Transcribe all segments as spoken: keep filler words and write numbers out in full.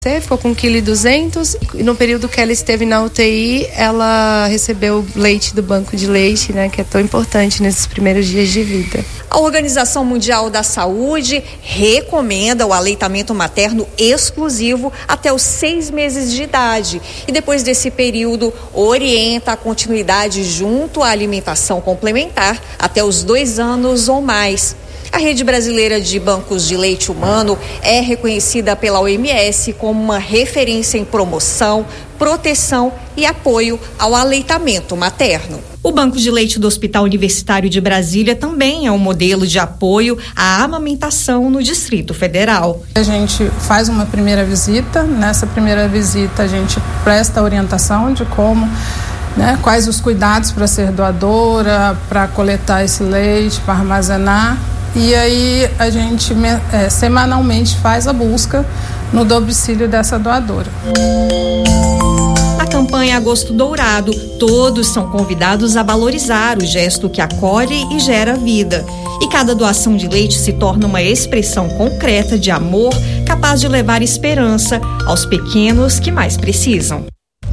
Ficou com um vírgula duzentos quilos e no período que ela esteve na U T I, ela recebeu leite do banco de leite, né, que é tão importante nesses primeiros dias de vida. A Organização Mundial da Saúde recomenda o aleitamento materno exclusivo até os seis meses de idade e depois desse período orienta a continuidade junto à alimentação complementar até os dois anos ou mais. A Rede Brasileira de Bancos de Leite Humano é reconhecida pela O M S como uma referência em promoção, proteção e apoio ao aleitamento materno. O Banco de Leite do Hospital Universitário de Brasília também é um modelo de apoio à amamentação no Distrito Federal. A gente faz uma primeira visita, nessa primeira visita a gente presta orientação de como, né, quais os cuidados para ser doadora, para coletar esse leite, para armazenar. E aí a gente é, semanalmente faz a busca no domicílio dessa doadora. Na campanha Agosto Dourado, todos são convidados a valorizar o gesto que acolhe e gera vida. E cada doação de leite se torna uma expressão concreta de amor, capaz de levar esperança aos pequenos que mais precisam.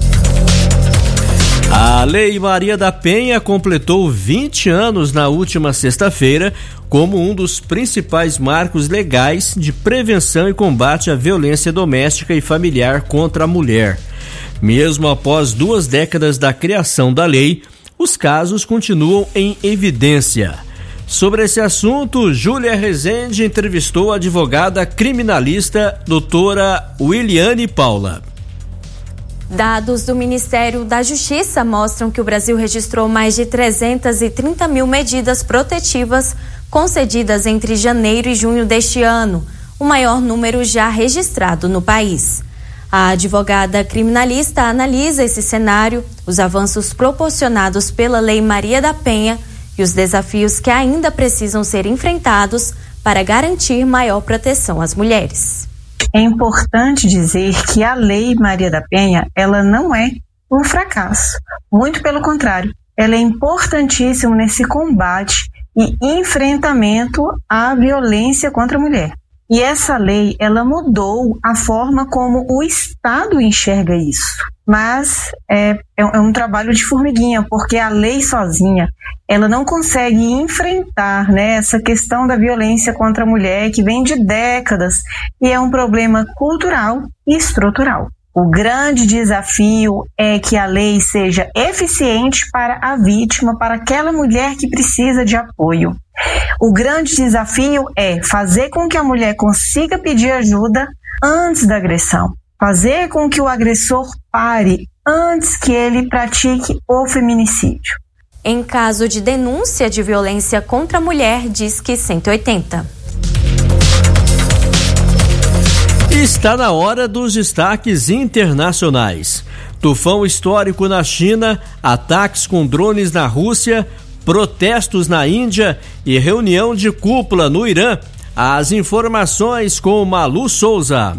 A Lei Maria da Penha completou vinte anos na última sexta-feira como um dos principais marcos legais de prevenção e combate à violência doméstica e familiar contra a mulher. Mesmo após duas décadas da criação da lei, os casos continuam em evidência. Sobre esse assunto, Júlia Rezende entrevistou a advogada criminalista doutora Williane Paula. Dados do Ministério da Justiça mostram que o Brasil registrou mais de trezentas e trinta mil medidas protetivas concedidas entre janeiro e junho deste ano, o maior número já registrado no país. A advogada criminalista analisa esse cenário, os avanços proporcionados pela Lei Maria da Penha e os desafios que ainda precisam ser enfrentados para garantir maior proteção às mulheres. É importante dizer que a Lei Maria da Penha, ela não é um fracasso. Muito pelo contrário, ela é importantíssima nesse combate e enfrentamento à violência contra a mulher. E essa lei, ela mudou a forma como o Estado enxerga isso. Mas é, é um trabalho de formiguinha, porque a lei sozinha, ela não consegue enfrentar, né, essa questão da violência contra a mulher que vem de décadas e é um problema cultural e estrutural. O grande desafio é que a lei seja eficiente para a vítima, para aquela mulher que precisa de apoio. O grande desafio é fazer com que a mulher consiga pedir ajuda antes da agressão. Fazer com que o agressor pare antes que ele pratique o feminicídio. Em caso de denúncia de violência contra a mulher, diz que cento e oitenta. Está na hora dos destaques internacionais. Tufão histórico na China, ataques com drones na Rússia, protestos na Índia e reunião de cúpula no Irã. As informações com Malu Souza.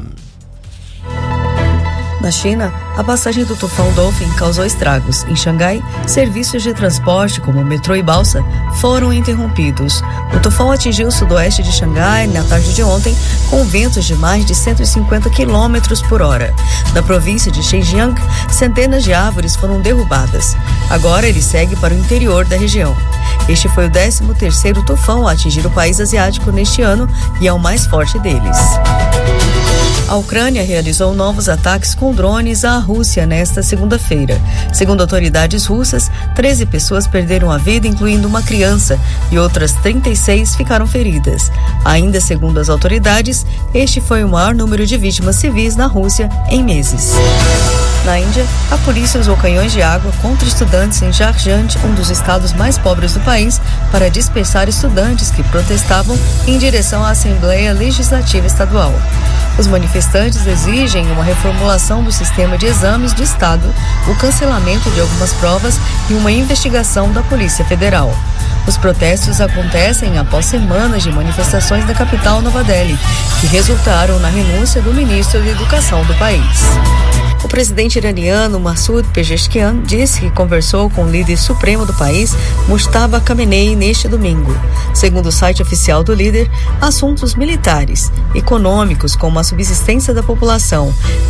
Na China, a passagem do tufão Dolphin causou estragos. Em Xangai, serviços de transporte como metrô e balsa foram interrompidos. O tufão atingiu o sudoeste de Xangai na tarde de ontem com ventos de mais de cento e cinquenta quilômetros por hora. Na província de Zhejiang, centenas de árvores foram derrubadas. Agora ele segue para o interior da região. Este foi o décimo terceiro tufão a atingir o país asiático neste ano e é o mais forte deles. A Ucrânia realizou novos ataques com drones à Rússia nesta segunda-feira. Segundo autoridades russas, treze pessoas perderam a vida, incluindo uma criança, e outras trinta e seis ficaram feridas. Ainda segundo as autoridades, este foi o maior número de vítimas civis na Rússia em meses. Na Índia, a polícia usou canhões de água contra estudantes em Jharkhand, um dos estados mais pobres do país, para dispersar estudantes que protestavam em direção à Assembleia Legislativa Estadual. Os manifestantes exigem uma reformulação do sistema de exames do estado, o cancelamento de algumas provas e uma investigação da Polícia Federal. Os protestos acontecem após semanas de manifestações da capital Nova Delhi, que resultaram na renúncia do ministro da Educação do país. O presidente iraniano Massoud Pezeshkian disse que conversou com o líder supremo do país, Mujtaba Khamenei, neste domingo. Segundo o site oficial do líder, assuntos militares, econômicos, como a subsistência da população